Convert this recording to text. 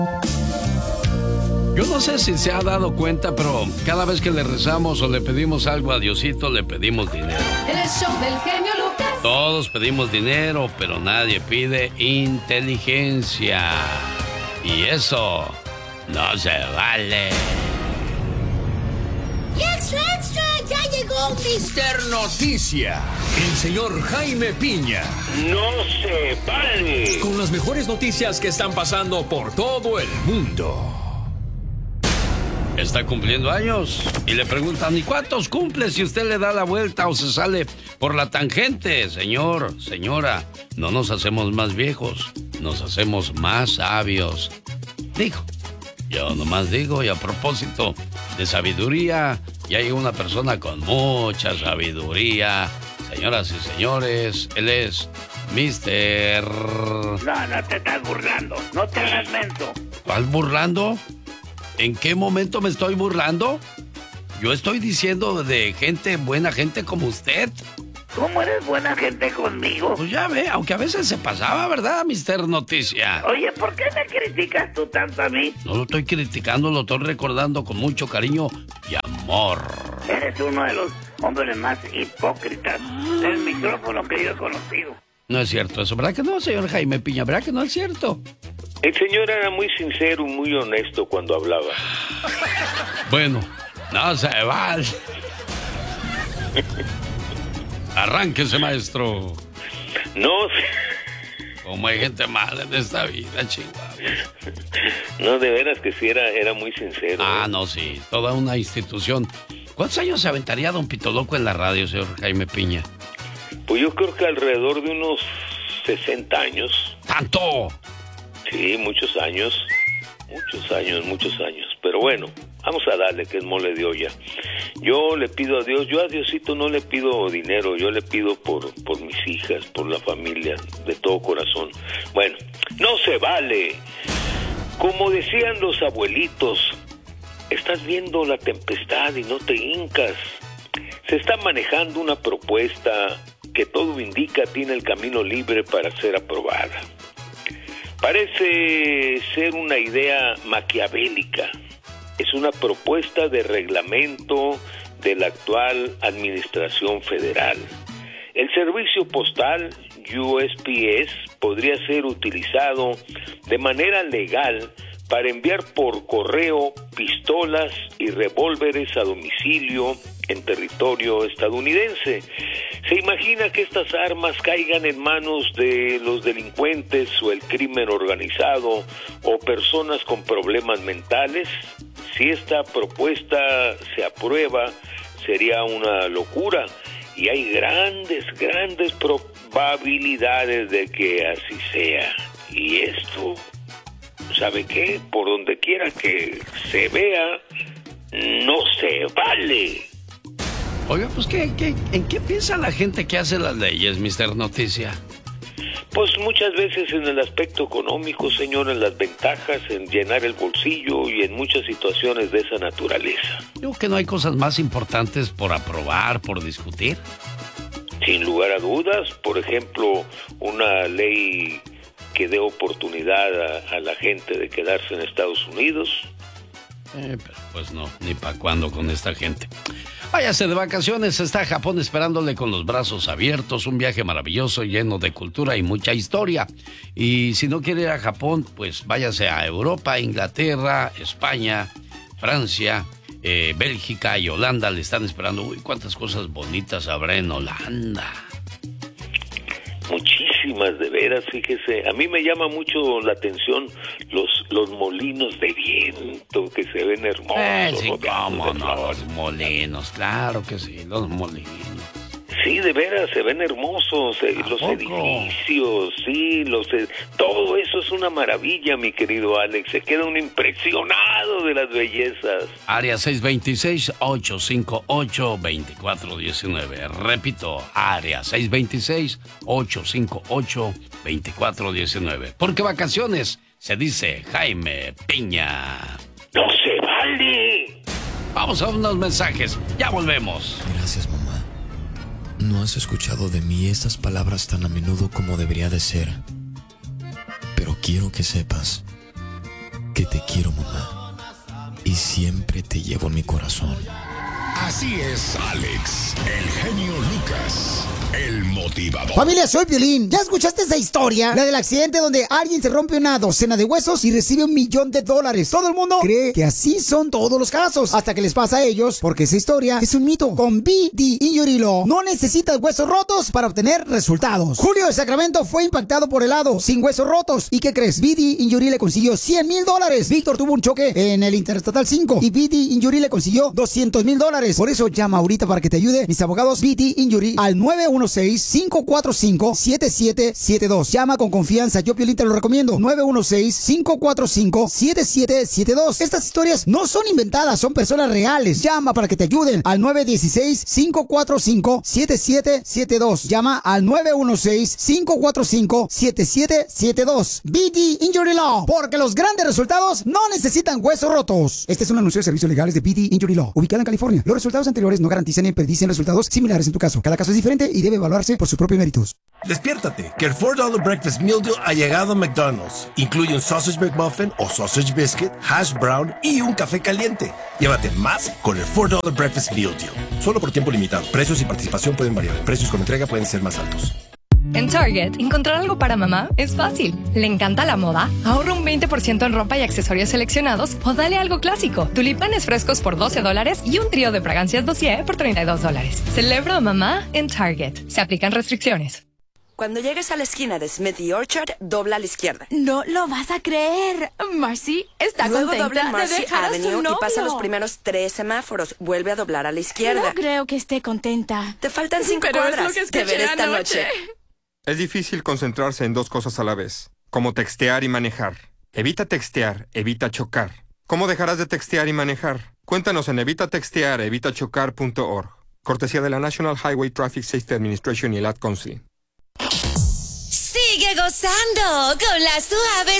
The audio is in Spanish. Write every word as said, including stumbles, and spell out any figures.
Yo no sé si se ha dado cuenta, pero cada vez que le rezamos o le pedimos algo a Diosito, le pedimos dinero. El show del genio Lucas. Todos pedimos dinero, pero nadie pide inteligencia. Y eso no se vale. ¡Extra, extra! ¡Ya llegó mister Noticia! El señor Jaime Piña. ¡No se vale! Con las mejores noticias que están pasando por todo el mundo. Está cumpliendo años y le preguntan, ¿y cuántos cumple si usted le da la vuelta o se sale por la tangente? Señor, señora, no nos hacemos más viejos, nos hacemos más sabios. Digo, yo nomás digo, y a propósito de sabiduría, ya llegó una persona con mucha sabiduría. Señoras y señores, él es mister... No, no te estás burlando, no te hagas menso. ¿Cuál burlando? ¿En qué momento me estoy burlando? Yo estoy diciendo de gente, buena gente como usted. ¿Cómo eres buena gente conmigo? Pues ya ve, aunque a veces se pasaba, ¿verdad, mister Noticia? Oye, ¿por qué me criticas tú tanto a mí? No lo estoy criticando, lo estoy recordando con mucho cariño y amor. Eres uno de los hombres más hipócritas del micrófono que yo he conocido. No es cierto eso, ¿verdad que no, señor Jaime Piña? ¿Verdad que no es cierto? El señor era muy sincero y muy honesto cuando hablaba. Bueno, no se vale. Arránquese, maestro. No, como hay gente mala en esta vida, chingada. No, de veras que sí era, era muy sincero. Ah, ¿eh? no, sí, toda una institución. ¿Cuántos años se aventaría Don Pito Loco en la radio, señor Jaime Piña? Pues yo creo que alrededor de unos sesenta años. ¡Tanto! Sí, muchos años, muchos años, muchos años. Pero bueno, vamos a darle, que es mole de olla. Yo le pido a Dios, yo a Diosito no le pido dinero, yo le pido por, por mis hijas, por la familia, de todo corazón. Bueno, no se vale. Como decían los abuelitos, estás viendo la tempestad y no te hincas. Se está manejando una propuesta que todo indica tiene el camino libre para ser aprobada. Parece ser una idea maquiavélica. Es una propuesta de reglamento de la actual administración federal. El servicio postal U S P S podría ser utilizado de manera legal para enviar por correo pistolas y revólveres a domicilio en territorio estadounidense. ¿Se imagina que estas armas caigan en manos de los delincuentes o el crimen organizado o personas con problemas mentales? Si esta propuesta se aprueba, sería una locura y hay grandes, grandes probabilidades de que así sea. Y esto, ¿sabe qué? Por donde quiera que se vea, no se vale. Oiga, pues, ¿qué, qué, ¿en qué piensa la gente que hace las leyes, mister Noticia? Pues muchas veces en el aspecto económico, señor, en las ventajas, en llenar el bolsillo y en muchas situaciones de esa naturaleza. Digo que no hay cosas más importantes por aprobar, por discutir. Sin lugar a dudas, por ejemplo, una ley que dé oportunidad a, a la gente de quedarse en Estados Unidos. Eh, pero pues no, ni para cuándo con esta gente. Váyase de vacaciones, está Japón esperándole con los brazos abiertos, un viaje maravilloso lleno de cultura y mucha historia. Y si no quiere ir a Japón, pues váyase a Europa, Inglaterra, España, Francia, eh, Bélgica y Holanda, le están esperando. Uy, cuántas cosas bonitas habrá en Holanda. Muchísimas, de veras, fíjese. A mí me llama mucho la atención los los molinos de viento que se ven hermosos. Eh, sí, cómo no, los molinos, claro que sí, los molinos. Sí, de veras, se ven hermosos, eh, los poco? edificios, sí, los eh, todo eso es una maravilla, mi querido Alex. Se queda uno impresionado de las bellezas. Área seis dos seis, ocho cinco ocho, dos cuatro uno nueve. Repito, área seis dos seis, ocho cinco ocho, dos cuatro uno nueve. Porque vacaciones se dice Jaime Piña. ¡No se vale! Vamos a unos mensajes, ya volvemos. Gracias, mamá. No has escuchado de mí estas palabras tan a menudo como debería de ser. Pero quiero que sepas que te quiero, mamá, y siempre te llevo en mi corazón. Así es, Alex, el genio Lucas, el motivador. Familia, soy Piolín. ¿Ya escuchaste esa historia? La del accidente donde alguien se rompe una docena de huesos y recibe un millón de dólares. Todo el mundo cree que así son todos los casos, hasta que les pasa a ellos, porque esa historia es un mito. Con B D Injury Law no necesitas huesos rotos para obtener resultados. Julio de Sacramento fue impactado por helado sin huesos rotos. ¿Y qué crees? B D Injury le consiguió cien mil dólares. Víctor tuvo un choque en el Interestatal cinco y B D Injury le consiguió doscientos mil dólares. Por eso llama ahorita para que te ayude mis abogados B D Injury al nueve uno seis, cinco cuatro cinco, siete siete siete dos. Llama con confianza, yo Piolín te lo recomiendo. nueve uno seis, cinco cuatro cinco, siete siete siete dos. Estas historias no son inventadas, son personas reales. Llama para que te ayuden al nueve uno seis, cinco cuatro cinco, siete siete siete dos. Llama al nueve uno seis, cinco cuatro cinco, siete siete siete dos. B D Injury Law, porque los grandes resultados no necesitan huesos rotos. Este es un anuncio de servicios legales de B D Injury Law, ubicado en California. Los resultados anteriores no garantizan ni predicen resultados similares en tu caso. Cada caso es diferente y debe evaluarse por sus propios méritos. Despiértate, que el four dollar Breakfast Meal Deal ha llegado a McDonald's. Incluye un Sausage McMuffin o Sausage Biscuit, Hash Brown y un café caliente. Llévate más con el four dollar Breakfast Meal Deal. Solo por tiempo limitado. Precios y participación pueden variar. Precios con entrega pueden ser más altos. En Target, encontrar algo para mamá es fácil. ¿Le encanta la moda? Ahorra un veinte por ciento en ropa y accesorios seleccionados o dale algo clásico. Tulipanes frescos por doce dólares y un trío de fragancias Dossier por treinta y dos dólares. Celebra a mamá en Target. Se aplican restricciones. Cuando llegues a la esquina de Smith y Orchard, dobla a la izquierda. No lo vas a creer. Marcy está Luego contenta dobla en Marcy de dejar Avenue a su novio. y pasa los primeros tres semáforos. Vuelve a doblar a la izquierda. No creo que esté contenta. Te faltan cinco Pero cuadras. es lo que escuché de ver esta anoche. noche. Es difícil concentrarse en dos cosas a la vez, como textear y manejar. Evita textear, evita chocar. ¿Cómo dejarás de textear y manejar? Cuéntanos en evita textear, evita chocar punto org. Cortesía de la National Highway Traffic Safety Administration y el Ad Council. Sigue gozando con la suave